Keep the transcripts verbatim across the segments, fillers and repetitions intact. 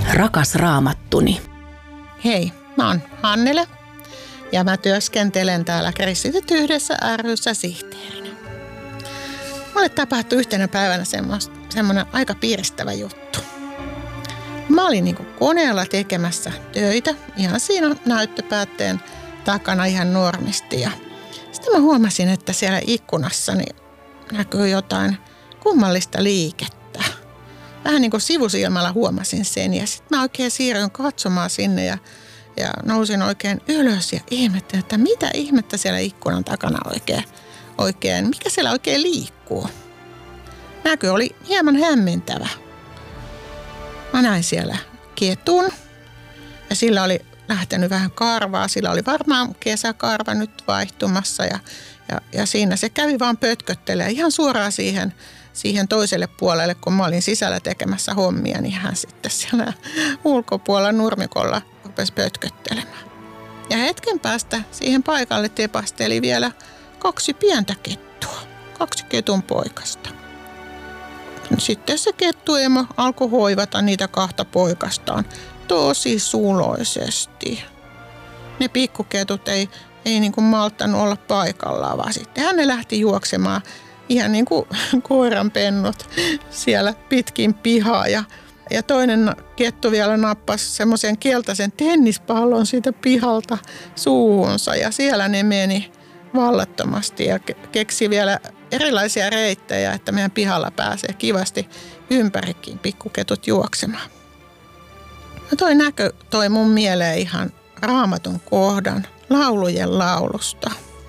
Rakas Raamattuni. Hei, mä oon Hannele ja mä työskentelen täällä Kristityt yhdessä ry:ssä sihteerinä. Mulle tapahtui yhtenä päivänä semmoinen aika piristävä juttu. Mä olin niinku koneella tekemässä töitä ihan siinä näyttöpäätteen takana ihan normisti. Ja sitten mä huomasin, että siellä ikkunassani näkyy jotain kummallista liikettä. Vähän niin kuin sivusilmällä huomasin sen ja sitten mä oikein siirryin katsomaan sinne ja, ja nousin oikein ylös ja ihmettelin, että mitä ihmettä siellä ikkunan takana oikein, oikein mikä siellä oikein liikkuu. Näkö oli hieman hämmentävä. Mä näin siellä ketun ja sillä oli lähtenyt vähän karvaa. Sillä oli varmaan kesäkarva nyt vaihtumassa ja, ja, ja siinä se kävi vaan pötköttelemään ihan suoraan siihen, siihen toiselle puolelle, kun mä olin sisällä tekemässä hommia, niin hän sitten siellä ulkopuolella nurmikolla rupesi pötköttelemään. Ja hetken päästä siihen paikalle tepasteli vielä kaksi pientä kettua, kaksi ketun poikasta. Sitten se kettuemo alkoi hoivata niitä kahta poikastaan tosi suloisesti. Ne pikkuketut ei, ei niin kuin malttanut olla paikallaan, vaan sitten hän lähti juoksemaan ihan niin kuin koiranpennut siellä pitkin pihaa. Ja, ja toinen kettu vielä nappasi semmoisen keltaisen tennispallon siitä pihalta suuhunsa. Ja siellä ne meni vallattomasti ja keksi vielä erilaisia reittejä, että meidän pihalla pääsee kivasti ympärikin pikkuketut juoksemaan. No toi näkö toi mun mieleen ihan Raamatun kohdan laulujen laulusta.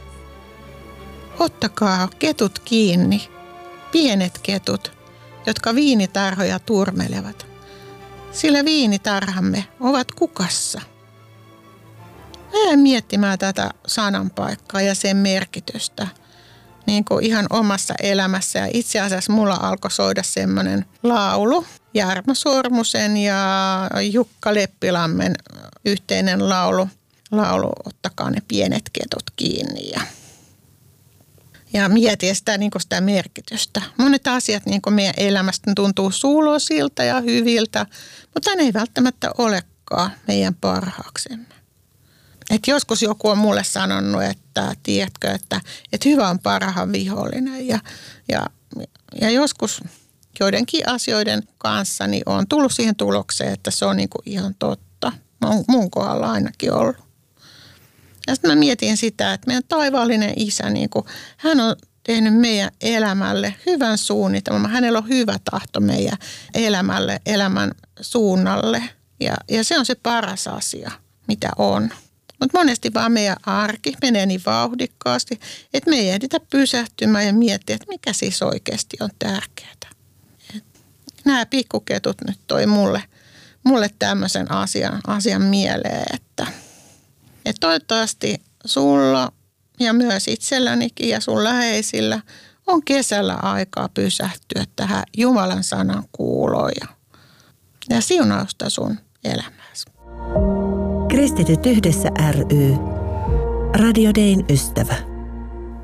Ottakaa ketut kiinni, pienet ketut, jotka viinitarhoja turmelevat, sillä viinitarhamme ovat kukassa. Mä jäin miettimään tätä sananpaikkaa ja sen merkitystä niin kuin ihan omassa elämässä. Ja itse asiassa mulla alkoi soida semmoinen laulu, Jarmo Sormusen ja Jukka Leppilammen yhteinen laulu, laulu Ottakaa ne pienet ketut kiinni. Ja, ja mietin sitä, niin kuin sitä merkitystä. Monet asiat niin kuin meidän elämästä tuntuu sulosilta ja hyviltä, mutta ne ei välttämättä olekaan meidän parhaaksemme. Et joskus joku on mulle sanonut, että tiedätkö, että, että hyvä on parhaan vihollinen. Ja, ja, ja joskus joidenkin asioiden kanssa niin on tullut siihen tulokseen, että se on niin kuin ihan totta. Mun, mun kohdalla ainakin ollut. Ja sitten mä mietin sitä, että meidän taivaallinen isä, niin kuin, hän on tehnyt meidän elämälle hyvän suunnitelman. Hänellä on hyvä tahto meidän elämälle, elämän suunnalle. Ja, ja se on se paras asia, mitä on. Mutta monesti vaan meidän arki menee niin vauhdikkaasti, että me ei ehditä pysähtymään ja miettiä, että mikä siis oikeasti on tärkeää. Et nämä pikkuketut nyt toi mulle, mulle tämmöisen asian, asian mieleen, että, että toivottavasti sulla ja myös itsellänikin ja sun läheisillä on kesällä aikaa pysähtyä tähän Jumalan sanan kuuloon ja, ja siunausta sun elämääsi. Kristityt yhdessä ry. Radio Dayn ystävä.